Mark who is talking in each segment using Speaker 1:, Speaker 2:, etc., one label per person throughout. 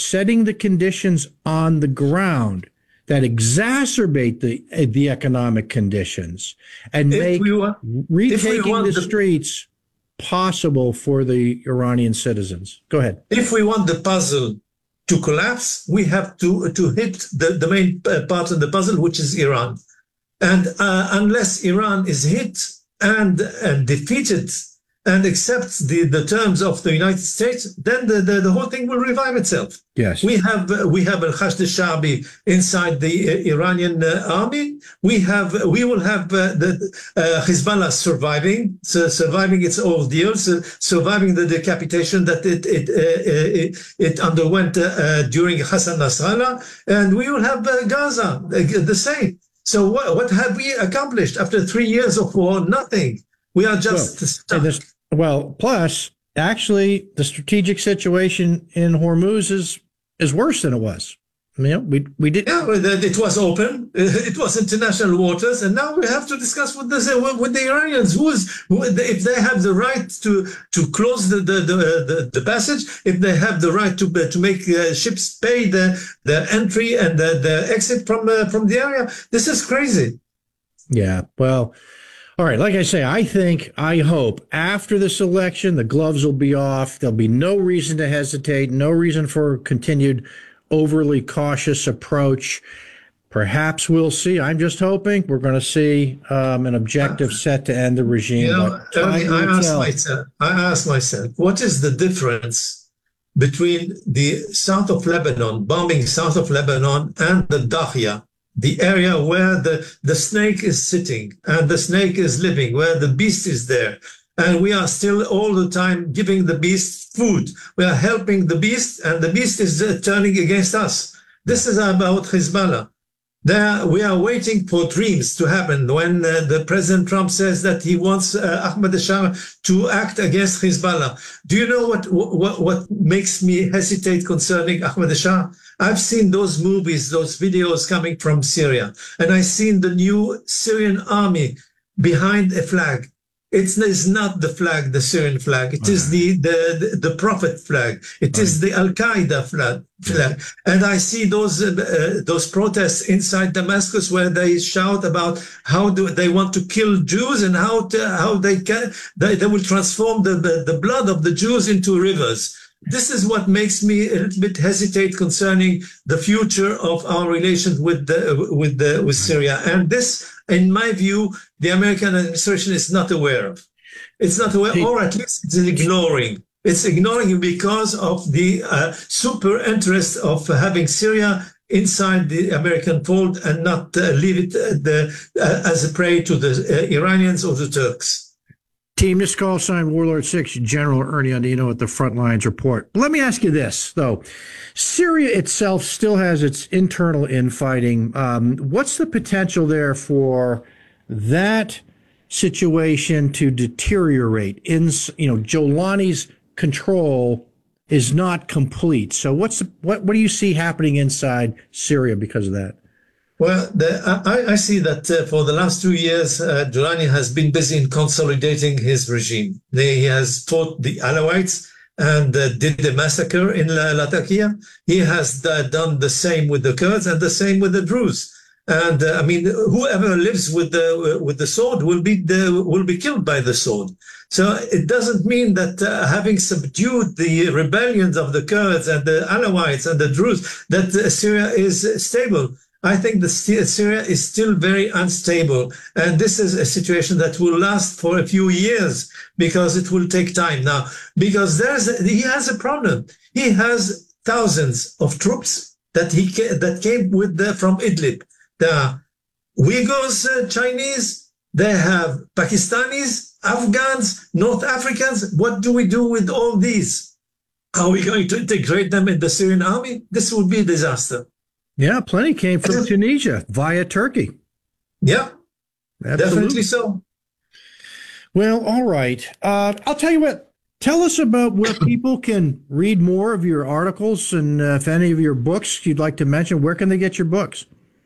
Speaker 1: setting the conditions on the ground that exacerbate the economic conditions and make retaking the streets possible for the Iranian citizens. Go ahead.
Speaker 2: If we want the puzzle to collapse, we have to hit the main part of the puzzle, which is Iran. And unless Iran is hit and defeated and accepts the terms of the United States, then the whole thing will revive itself.
Speaker 1: Yes,
Speaker 2: we have al-Khashd al-Sha'bi inside the Iranian army. We will have the Hezbollah surviving its ordeals, surviving the decapitation that it underwent during Hassan Nasrallah, and we will have Gaza the same. So what have we accomplished after 3 years of war? Nothing. We are just stuck.
Speaker 1: Plus, actually, the strategic situation in Hormuz is worse than it was. I mean, we did.
Speaker 2: Yeah, it was open. It was international waters, and now we have to discuss with the Iranians. If they have the right to close the passage, if they have the right to make ships pay the entry and the exit from the area, this is crazy.
Speaker 1: Yeah. Well. All right, like I say, I hope after this election, the gloves will be off. There'll be no reason to hesitate, no reason for continued overly cautious approach. Perhaps we'll see. I'm just hoping we're going to see an objective set to end the regime.
Speaker 2: You know, I asked myself, what is the difference between the south of Lebanon, bombing south of Lebanon, and the Dahia? The area where the snake is sitting and the snake is living, where the beast is there. And we are still all the time giving the beast food. We are helping the beast, and the beast is turning against us. This is about Hezbollah. We are waiting for dreams to happen when the President Trump says that he wants Ahmad al-Shara to act against Hezbollah. Do you know what makes me hesitate concerning Ahmad al-Shara? I've seen those movies, those videos coming from Syria, and I've seen the new Syrian army behind a flag. It's not the flag, the Syrian flag. It is the Prophet flag. It is the Al-Qaeda flag. And I see those protests inside Damascus where they shout about how they want to kill Jews and how they will transform the blood of the Jews into rivers. This is what makes me a little bit hesitate concerning the future of our relations with Syria. And this, in my view, the American administration is not aware of. It's not aware, or at least it's ignoring. It's ignoring because of the super interest of having Syria inside the American fold and not leave it as a prey to the Iranians or the Turks.
Speaker 1: Team, this call sign Warlord 6, General Ernie Andino at the Frontlines Report. Let me ask you this, though. Syria itself still has its internal infighting. What's the potential there for that situation to deteriorate? Jolani's control is not complete. So what do you see happening inside Syria because of that?
Speaker 2: Well, I see that for the last 2 years, Jolani has been busy in consolidating his regime. He has fought the Alawites and did a massacre in Latakia. He has done the same with the Kurds and the same with the Druze. And I mean, whoever lives with the sword will be killed by the sword. So it doesn't mean that having subdued the rebellions of the Kurds and the Alawites and the Druze, that Syria is stable. I think that Syria is still very unstable. And this is a situation that will last for a few years because it will take time now. Because he has a problem. He has thousands of troops that came from Idlib. There are Uyghurs, Chinese. They have Pakistanis, Afghans, North Africans. What do we do with all these? Are we going to integrate them in the Syrian army? This would be a disaster.
Speaker 1: Yeah, plenty came from Tunisia via Turkey.
Speaker 2: Yeah, definitely so.
Speaker 1: Well, all right. I'll tell you what. Tell us about where people can read more of your articles and if any of your books you'd like to mention. Where can they get your books?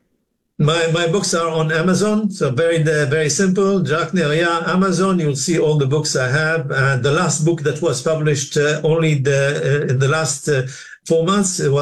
Speaker 2: My books are on Amazon, so very simple. Jacques Neria, Amazon. You'll see all the books I have. The last book that was published only in the last 4 months